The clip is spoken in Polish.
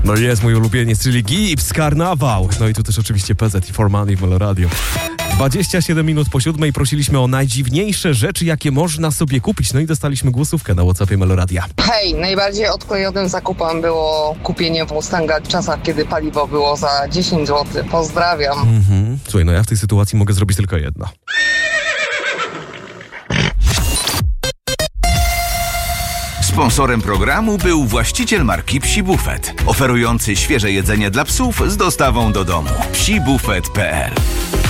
No jest mój ulubieniec, czyli Gibbs, Karnawał. No i tu też oczywiście PZ i For Money w Meloradio. 27 minut po 7 prosiliśmy o najdziwniejsze rzeczy, jakie można sobie kupić. No i dostaliśmy głosówkę na WhatsAppie Meloradia. Hej, najbardziej odklejonym zakupem było kupienie Mustanga w czasach, kiedy paliwo było za 10 zł. Pozdrawiam. Słuchaj, no ja w tej sytuacji mogę zrobić tylko jedno. Sponsorem programu był właściciel marki Psi Buffet, oferujący świeże jedzenie dla psów z dostawą do domu. psibufet.pl